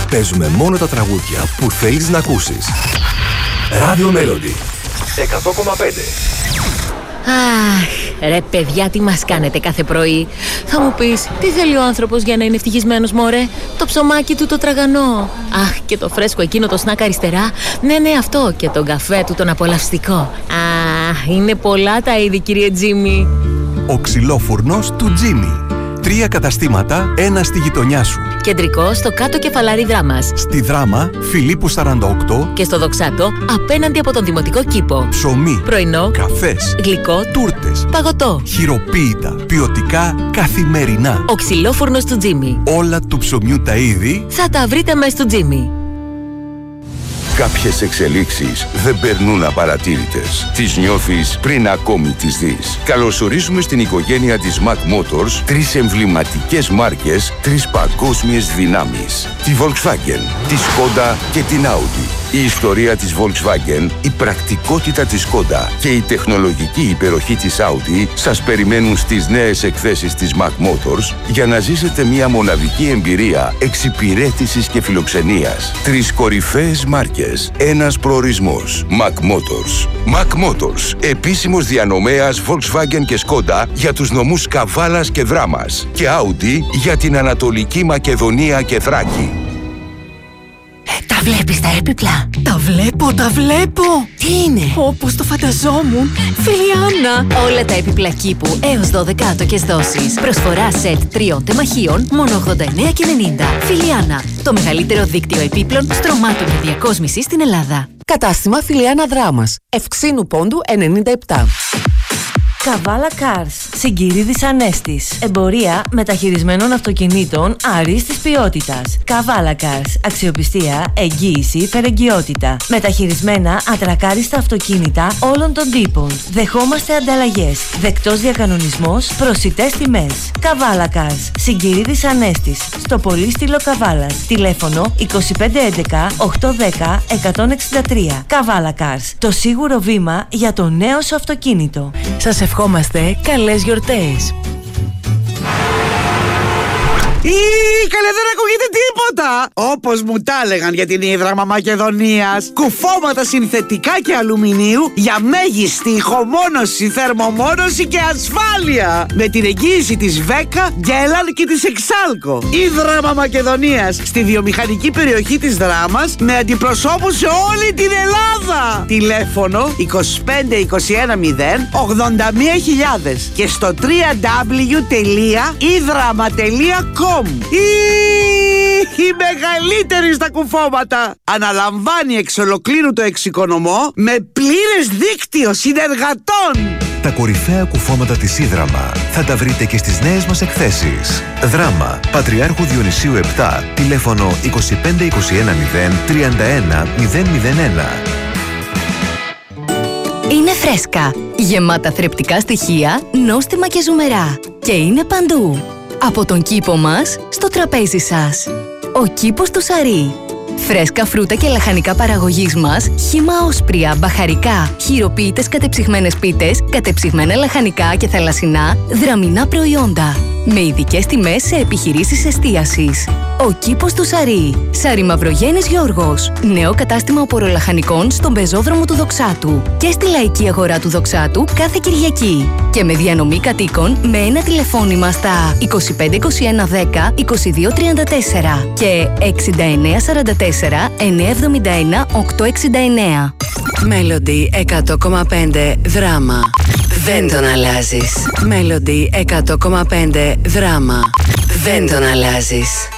Παίζουμε μόνο τα τραγούδια που θέλεις να ακούσεις. Radio Melody 100,5. Αχ, ρε παιδιά, τι μας κάνετε κάθε πρωί. Θα μου πεις, τι θέλει ο άνθρωπος για να είναι ευτυχισμένος, μωρέ? Το ψωμάκι του το τραγανό. Αχ, και το φρέσκο εκείνο το σνακ αριστερά. Ναι, αυτό. Και τον καφέ του τον απολαυστικό. Αχ, είναι πολλά τα είδη, κύριε Τζίμι. Ο ξυλόφουρνος του Τζίμι. 3 καταστήματα, ένα στη γειτονιά σου. Κεντρικό στο κάτω κεφαλάρι Δράμας. Στη Δράμα, Φιλίππου 48. Και στο Δοξάτο, απέναντι από τον Δημοτικό Κήπο. Ψωμί, πρωινό, καφές, γλυκό, τούρτες, παγωτό. Χειροποίητα, ποιοτικά, καθημερινά. Ο ξυλόφουρνος του Τζίμι. Όλα του ψωμιού τα είδη θα τα βρείτε μέσα στο Τζίμι. Κάποιες εξελίξεις δεν περνούν απαρατήρητες. Τις νιώθεις πριν ακόμη τις δεις. Καλωσορίζουμε στην οικογένεια της Mac Motors 3 εμβληματικές μάρκες, 3 παγκόσμιες δυνάμεις. Τη Volkswagen, τη Skoda και την Audi. Η ιστορία της Volkswagen, η πρακτικότητα της Skoda και η τεχνολογική υπεροχή της Audi σας περιμένουν στις νέες εκθέσεις της Mac Motors για να ζήσετε μια μοναδική εμπειρία εξυπηρέτησης και φιλοξενίας. 3 κορυφαίες μάρκες, ένας προορισμός. Mac Motors. Mac Motors, επίσημος διανομέας Volkswagen και Skoda για τους νομούς Καβάλας και Δράμας και Audi για την Ανατολική Μακεδονία και Θράκη. Τα βλέπεις τα έπιπλα? Τα βλέπω! Τι είναι? Όπως το φανταζόμουν, Φιλιάνα! Όλα τα έπιπλα κήπου έως 12 άτοκες δόσεις. Προσφορά σετ 3 τεμαχίων, μόνο 89,90. Φιλιάνα, το μεγαλύτερο δίκτυο επίπλων, στρωμάτων και διακόσμησης στην Ελλάδα. Κατάστημα Φιλιάνα Δράμας, Ευξήνου Πόντου 97. Καβάλα Cars, Συγκυρίδης Ανέστης. Εμπορία μεταχειρισμένων αυτοκινήτων αρίστης ποιότητας. Καβάλα Cars, αξιοπιστία, εγγύηση, φερεγγιότητα. Μεταχειρισμένα ατρακάριστα αυτοκίνητα όλων των τύπων. Δεχόμαστε ανταλλαγές. Δεκτός διακανονισμός, προσιτές τιμές. Καβάλα Cars, Συγκυρίδης Ανέστης. Στο Πολύστηλο Καβάλας. Τηλέφωνο 2511 810 163. Καβάλα Cars, το σίγουρο βήμα για το νέο σου αυτοκίνητο. Σας ευχόμαστε καλές γιορτές. Καλέ, δεν ακούγεται τίποτα! Όπως μου τα έλεγαν για την Ίδραμα Μακεδονίας. Κουφώματα συνθετικά και αλουμινίου για μέγιστη ηχομόνωση, θερμομόνωση και ασφάλεια. Με την εγγύηση της Βέκα, Γκέλαν και της Εξάλκο. Ίδραμα Μακεδονίας, στη βιομηχανική περιοχή της Δράμας, με αντιπροσώπους σε όλη την Ελλάδα. Τηλέφωνο 2521 081.000 και στο www.idrama.com. Η μεγαλύτερη στα κουφώματα. Αναλαμβάνει εξ ολοκλήρου το εξοικονομό με πλήρες δίκτυο συνεργατών. Τα κορυφαία κουφώματα της Ίδραμα θα τα βρείτε και στις νέες μας εκθέσεις. Δράμα, Πατριάρχου Διονυσίου 7, τηλέφωνο 2521 031 001. Είναι φρέσκα, γεμάτα θρεπτικά στοιχεία, νόστιμα και ζουμερά. Και είναι παντού. Από τον κήπο μας στο τραπέζι σας. Ο κήπος του Σαρί. Φρέσκα φρούτα και λαχανικά παραγωγής μας, χύμα όσπρια, μπαχαρικά, χειροποίητες κατεψυγμένες πίτες, κατεψυγμένα λαχανικά και θαλασσινά, δραμινά προϊόντα. Με ειδικές τιμές σε επιχειρήσεις εστίασης. Ο κήπος του Σαρί. Σαρί Μαυρογέννης Γιώργος. Νέο κατάστημα οπορολαχανικών στον πεζόδρομο του Δοξάτου. Και στη Λαϊκή Αγορά του Δοξάτου κάθε Κυριακή. Και με διανομή κατοίκων με ένα τηλεφώνημα στα 2521 10 22 34 και 6944 971 869. Melody 100,5 Δράμα. Δεν τον αλλάζεις. Melody 100,5 Δράμα. Δεν τον αλλάζεις.